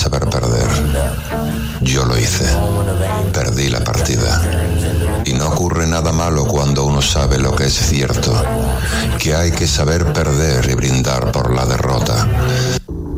saber perder. Yo lo hice. Perdí la partida. Y no ocurre nada malo cuando uno sabe lo que es cierto, que hay que saber perder y brindar por la derrota.